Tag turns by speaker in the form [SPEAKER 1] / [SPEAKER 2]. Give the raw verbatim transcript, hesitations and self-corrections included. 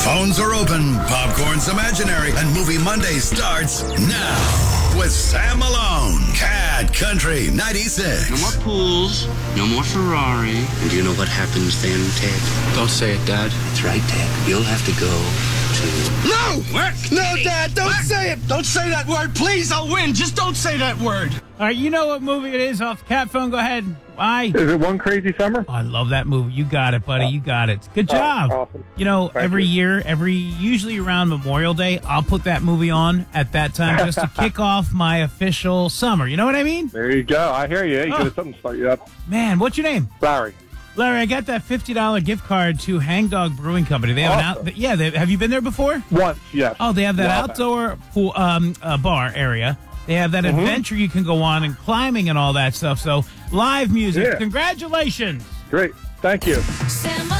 [SPEAKER 1] Phones are open, popcorn's imaginary, and Movie Monday starts now with Sam Malone. Cat Country ninety-six.
[SPEAKER 2] No more pools, no more Ferrari. And do you know what happens then, Ted?
[SPEAKER 3] Don't say it, Dad.
[SPEAKER 2] That's right, Ted. You'll have to go to...
[SPEAKER 3] No!
[SPEAKER 2] What?
[SPEAKER 3] No, Dad, don't
[SPEAKER 2] What?
[SPEAKER 3] say it! Don't say that word, please! I'll win! Just don't say that word!
[SPEAKER 4] All right, you know what movie it is off the cat phone. Go ahead. Why?
[SPEAKER 5] Is it One Crazy Summer?
[SPEAKER 4] Oh, I love that movie. You got it, buddy. You got it. Good job.
[SPEAKER 5] Oh, awesome.
[SPEAKER 4] You know,
[SPEAKER 5] Thank
[SPEAKER 4] every
[SPEAKER 5] you.
[SPEAKER 4] year, every usually around Memorial Day, I'll put that movie on at that time just to kick off my official summer. You know what I mean?
[SPEAKER 5] There you go. I hear you. You
[SPEAKER 4] Oh.
[SPEAKER 5] could have something to start you up.
[SPEAKER 4] Man, what's your name?
[SPEAKER 5] Larry.
[SPEAKER 4] Larry, I got that fifty dollars gift card to Hangdog Brewing Company. They have
[SPEAKER 5] Awesome.
[SPEAKER 4] an out. Yeah, they, have you been there before?
[SPEAKER 5] Once, yes.
[SPEAKER 4] Oh, they have that
[SPEAKER 5] Wow.
[SPEAKER 4] outdoor pool, um, uh, bar area. They have that
[SPEAKER 5] Mm-hmm.
[SPEAKER 4] adventure you can go on and climbing and all that stuff. So live music.
[SPEAKER 5] Yeah.
[SPEAKER 4] Congratulations.
[SPEAKER 5] Great. Thank you.
[SPEAKER 6] Sam